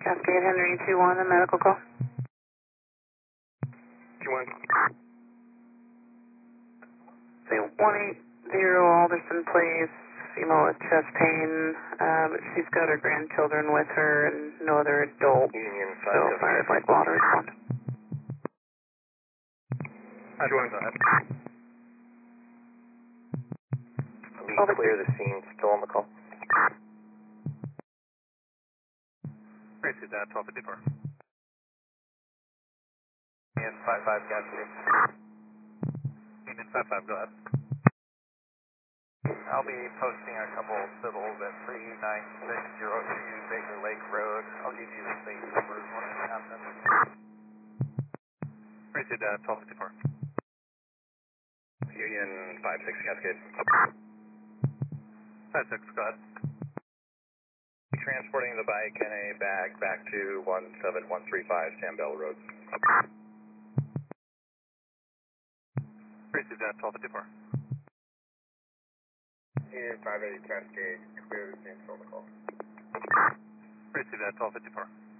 Cascade Henry 2-1, a medical call. 2-1. Say 180 Alderson Place, female with chest pain, but she's got her grandchildren with her and no other adult. Union So 5. fireflight will auto respond. 2-1, go ahead. Be clear the scene, still on the call. Tracy, that 1254. Union 5-5, Cascade. Union 5-5, go ahead. I'll be posting a couple civils at 39602 Baker Lake Road. I'll give you the state numbers when it happens. Tracy, that 1254. Union 5-6, Cascade. 5-6, go ahead. Transporting the bike in a bag back to 17135 Sandbell Road. Tracy, that 1254. Union 580 Cascade, clear the scene, still on the call. Tracy, that 1254.